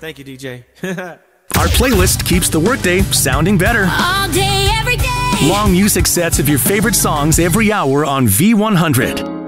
Thank you, DJ. Our playlist keeps the workday sounding better. All day, every day. Long music sets of your favorite songs every hour on V100.